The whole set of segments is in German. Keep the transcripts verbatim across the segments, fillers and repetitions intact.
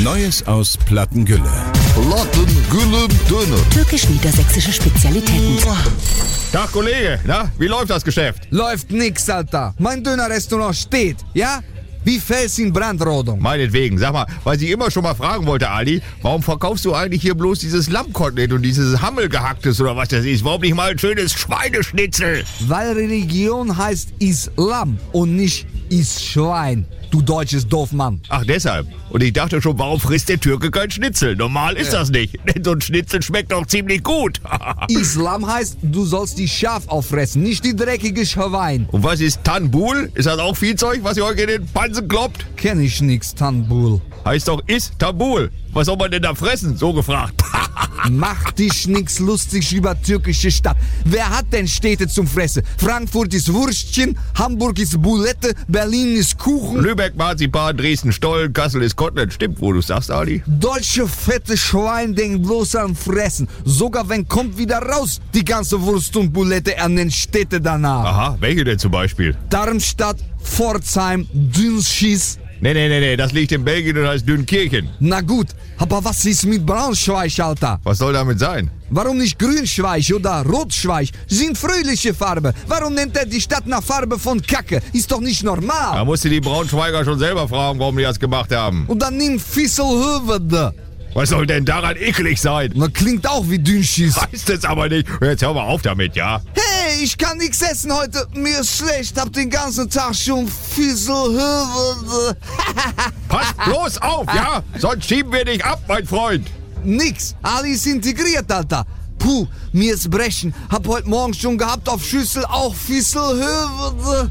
Neues aus Plattengülle. Plattengülle Döner. Türkisch-niedersächsische Spezialitäten. Tag, Kollege. Na, wie läuft das Geschäft? Läuft nix, Alter. Mein Dönerrestaurant steht, ja? Wie Fels in Brandrodung. Meinetwegen. Sag mal, weil ich immer schon mal fragen wollte, Ali, warum verkaufst du eigentlich hier bloß dieses Lammkotelett und dieses Hammelgehacktes oder was das ist? Warum nicht mal ein schönes Schweineschnitzel? Weil Religion heißt Islam und nicht Is-Schwein. Du deutsches Doofmann. Ach, deshalb. Und ich dachte schon, warum frisst der Türke kein Schnitzel? Normal ist Ja. das nicht. Denn so ein Schnitzel schmeckt doch ziemlich gut. Islam heißt, du sollst die Schaf auffressen, nicht die dreckige Schwein. Und was ist Tanbul? Ist das auch Viehzeug, was ihr euch in den Pansen kloppt? Kenn ich nix, Tanbul. Heißt doch Istanbul. Was soll man denn da fressen? So gefragt. Mach dich nix lustig über türkische Stadt. Wer hat denn Städte zum Fressen? Frankfurt ist Würstchen, Hamburg ist Boulette, Berlin ist Kuchen. Lübeck, Marzipan, Dresden, Stollen, Kassel ist Kotelett. Stimmt, wo du sagst, Ali? Deutsche fette Schwein denkt bloß an Fressen. Sogar wenn kommt wieder raus, die ganze Wurst und Boulette an den Städte danach. Aha, welche denn zum Beispiel? Darmstadt, Pforzheim, Dünschies. Nee, nee, nee, nee, das liegt in Belgien und heißt Dünkirchen. Na gut, aber was ist mit Braunschweig, Alter? Was soll damit sein? Warum nicht Grünschweig oder Rotschweig? Sind fröhliche Farbe. Warum nennt er die Stadt nach Farbe von Kacke? Ist doch nicht Da normal. musst du die Braunschweiger schon selber fragen, warum die das gemacht haben. Und dann nimm Fisselhövede. Was soll denn daran eklig sein? Na, klingt auch wie Dünschies. Heißt es aber nicht. Jetzt hör mal auf damit, ja? Hey, ich kann nichts essen heute. Mir ist schlecht. Hab den ganzen Tag schon Fisselhövede. Pass bloß auf, ja? Sonst schieben wir dich ab, mein Freund. Nix. Ali ist integriert, Alter. Puh, mir ist brechen. Hab heute Morgen schon gehabt auf Schüssel auch Fisselhövede.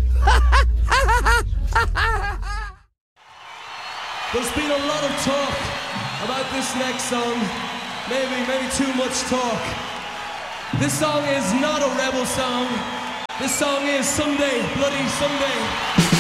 There's been a lot of talk about this next song. Maybe, maybe too much talk. This song is not a rebel song. This song is Someday, Bloody Someday.